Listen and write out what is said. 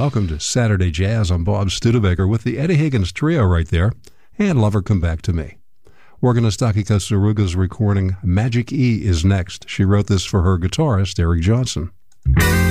Welcome to Saturday Jazz. I'm Bob Studebaker with the Eddie Higgins Trio right there, and Lover Come Back to Me. Organist Aki Kosaruga's recording Magic E is next. She wrote this for her guitarist, Eric Johnson.